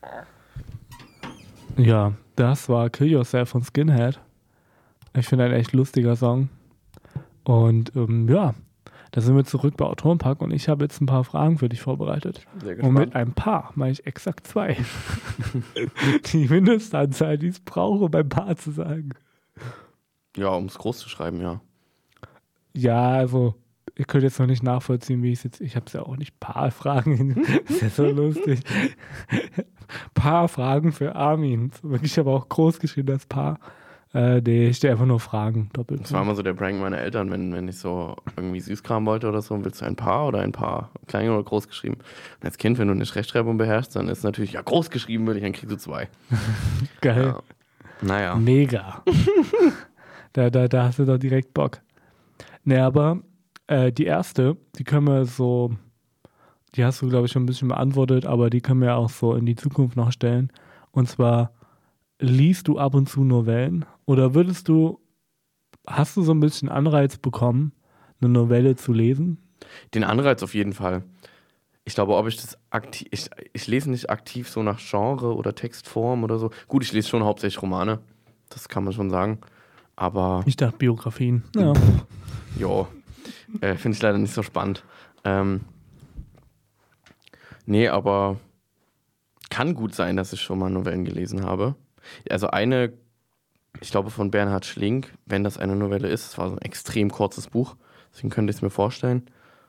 Ja, das war Kill Yourself von Skinhead. Ich finde ein echt lustiger Song. Und ja, da sind wir zurück bei Autorenpark und ich habe jetzt ein paar Fragen für dich vorbereitet. Sehr Und mit gespannt. ein paar meine ich exakt 2. Die Mindestanzahl, die es brauche, beim Paar zu sagen. Ja, um es groß zu schreiben, ja. Ja, also, ihr könnt jetzt noch nicht nachvollziehen, wie ich es jetzt. Ich habe es ja auch nicht Paar-Fragen. Das ist ja so lustig. Paar-Fragen für Armin. Wirklich aber auch groß geschrieben, das Paar. Nee, ich stelle einfach nur Fragen. Doppelt. Das war immer so der Prank meiner Eltern, wenn ich so irgendwie Süßkram wollte oder so, willst du ein Paar oder ein Paar? Klein oder groß geschrieben? Und als Kind, wenn du eine Rechtschreibung beherrschst, dann ist natürlich, ja, groß geschrieben will ich, dann kriegst du 2. Geil. Ja. Naja. Mega. Da hast du doch direkt Bock. Nee, aber die erste, die können wir so, die hast du, glaube ich, schon ein bisschen beantwortet, aber die können wir auch so in die Zukunft noch stellen. Und zwar, liest du ab und zu Novellen? Oder hast du so ein bisschen Anreiz bekommen, eine Novelle zu lesen? Den Anreiz auf jeden Fall. Ich glaube, ob ich das aktiv, ich lese nicht aktiv so nach Genre oder Textform oder so. Gut, ich lese schon hauptsächlich Romane. Das kann man schon sagen. Aber, Ich dachte Biografien. Ja. jo, finde ich leider nicht so spannend. Nee, aber kann gut sein, dass ich schon mal Novellen gelesen habe. Also eine, ich glaube von Bernhard Schlink, wenn das eine Novelle ist, es war so ein extrem kurzes Buch, deswegen könnte ich es mir vorstellen.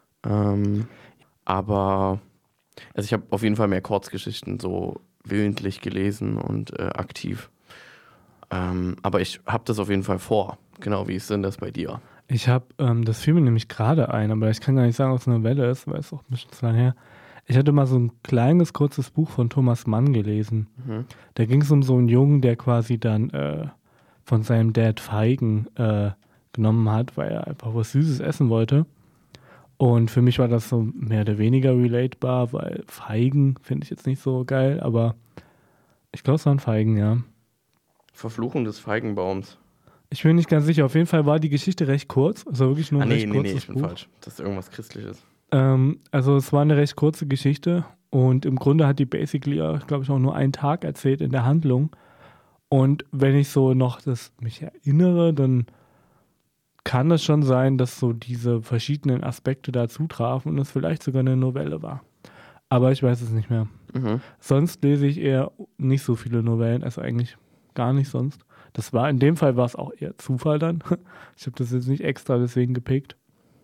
Aber, also ich habe auf jeden Fall mehr Kurzgeschichten so willentlich gelesen und aktiv. Aber ich habe das auf jeden Fall vor. Genau, wie ist denn das bei dir? Ich habe, das fiel mir nämlich gerade ein, aber ich kann gar nicht sagen, ob es eine Novelle ist, weil es auch ein bisschen zu lange her. Ich hatte mal so ein kleines, kurzes Buch von Thomas Mann gelesen. Mhm. Da ging es um so einen Jungen, der quasi dann von seinem Dad Feigen genommen hat, weil er einfach was Süßes essen wollte. Und für mich war das so mehr oder weniger relatable, weil Feigen finde ich jetzt nicht so geil, aber ich glaube, es waren Feigen, ja. Verfluchung des Feigenbaums. Ich bin nicht ganz sicher. Auf jeden Fall war die Geschichte recht kurz. Also wirklich nur ein recht kurzes Ich bin Buch. falsch. Das ist irgendwas Christliches. Also es war eine recht kurze Geschichte und im Grunde hat die basically, glaube ich, auch nur einen Tag erzählt in der Handlung. Und wenn ich so noch mich erinnere, dann kann es schon sein, dass so diese verschiedenen Aspekte da zutrafen und es vielleicht sogar eine Novelle war. Aber ich weiß es nicht mehr. Mhm. Sonst lese ich eher nicht so viele Novellen, also eigentlich gar nicht sonst. In dem Fall war es auch eher Zufall dann. Ich habe das jetzt nicht extra deswegen gepickt.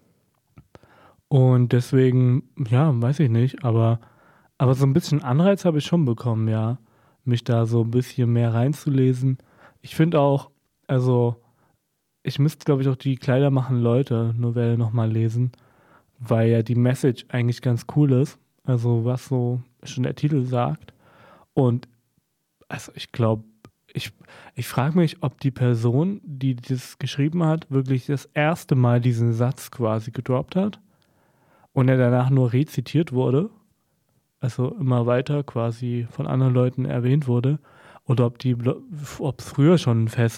Und deswegen, ja, weiß ich nicht, aber so ein bisschen Anreiz habe ich schon bekommen, ja, mich da so ein bisschen mehr reinzulesen. Ich finde auch, also ich müsste, glaube ich, auch die Kleider machen Leute Novelle nochmal lesen, weil ja die Message eigentlich ganz cool ist. Also was so schon der Titel sagt. Und also ich glaube, ich frage mich, ob die Person, die das geschrieben hat, wirklich das erste Mal diesen Satz quasi gedroppt hat und er danach nur rezitiert wurde, also immer weiter quasi von anderen Leuten erwähnt wurde, oder ob es früher schon ein